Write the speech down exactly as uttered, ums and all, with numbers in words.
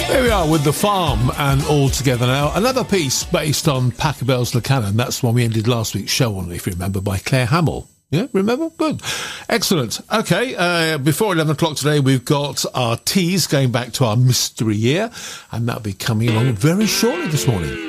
There we are with The Farm and All Together Now. Another piece based on Pachelbel's Le Canon. That's the one we ended last week's show on, if you remember, by Claire Hamill. Yeah, remember? Good. Excellent. Okay, uh, before eleven o'clock today, we've got our tease going back to our mystery year, and that'll be coming along very shortly this morning.